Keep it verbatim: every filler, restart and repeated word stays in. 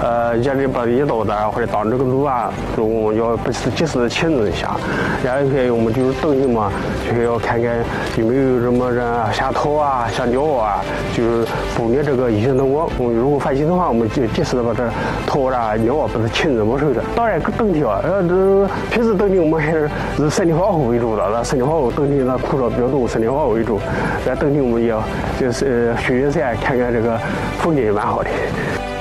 呃，家里把野豆子啊或者当这个路啊，我们要不是及时的牵制一下。然后我们就是等于嘛，就是要看看有没有什么人下头啊、下鸟啊，就是捕猎这个野生动物。我们如果发现的话，我们就及时的把这头啊、鸟啊把它牵制没收的。当然冬天啊，呃，这平时冬天我们还是以森林保护为主的，那森林保护冬天呢枯燥比较多，森林保护为主。在冬天我们也要就是呃巡山看看这个风景也蛮好的。